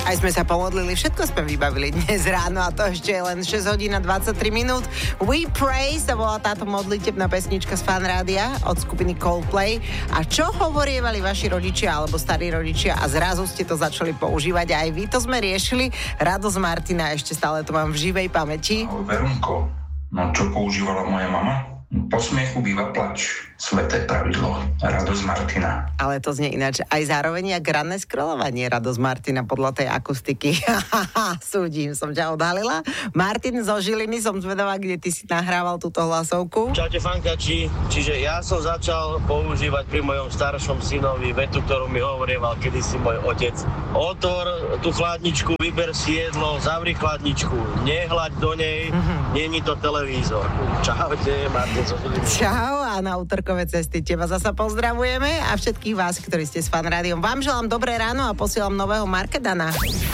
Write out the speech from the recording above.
Aj sme sa pomodlili, všetko sme vybavili dnes ráno a to ešte je len 6 hodín a 23 minút. We Pray sa volá táto modlitebná pesnička z Fan Rádia od skupiny Coldplay. A čo hovorievali vaši rodičia alebo starí rodičia a zrazu ste to začali používať aj vy, to sme riešili. Radosť Martina, ešte stále to mám v živej pamäti. Verunko, no čo používala moja mama? Po smiechu býva plač. Sveté pravidlo. Radosť Martina. Ale to znie ináč. Aj zároveň jak ranné scrollovanie Radosť Martina podľa tej akustiky. Súdim, som ťa odhalila. Martin zo Žiliny, som zvedavá, kde ty si nahrával túto hlasovku. Čaute fankači, čiže ja som začal používať pri mojom staršom synovi vetu, ktorú mi hovorieval kedysi môj otec. Otvor tú chladničku, vyber si jedlo, zavri chladničku, nehľaď do nej, není to televízor. Čaute, Martin zo Žiliny. Čau a na útorkové cesty teba zasa pozdravujeme a všetkých vás, ktorí ste s Fan Rádiom. Vám želám dobré ráno a posielam nového Markedana.